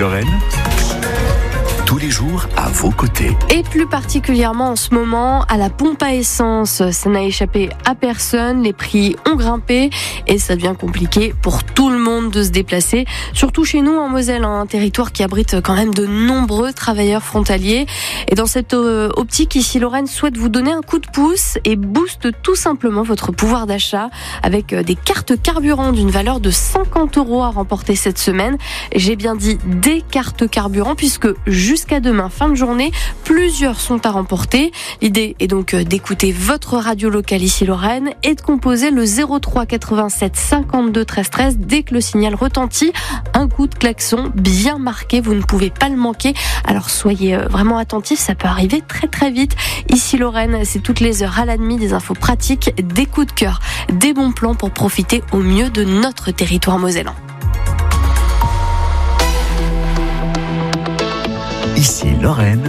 Lorraine, tous les jours à vos côtés. Et plus particulièrement en ce moment, à la pompe à essence, ça n'a échappé à personne, les prix ont grimpé et ça devient compliqué pour tout le monde de se déplacer, surtout chez nous en Moselle, un territoire qui abrite quand même de nombreux travailleurs frontaliers. Et dans cette optique, ici Lorraine souhaite vous donner un coup de pouce et booste tout simplement votre pouvoir d'achat avec des cartes carburant d'une valeur de 50 € à remporter cette semaine. J'ai bien dit des cartes carburant puisque jusqu'à demain, fin de journée, plusieurs sont à remporter. L'idée est donc d'écouter votre radio locale ici Lorraine et de composer le 03 87 52 13 13 dès que le signal retentit. Un coup de klaxon bien marqué, vous ne pouvez pas le manquer. Alors soyez vraiment attentifs, ça peut arriver très très vite. Ici Lorraine, c'est toutes les heures à la demi, des infos pratiques, des coups de cœur, des bons plans pour profiter au mieux de notre territoire mosellan. Ici Lorraine.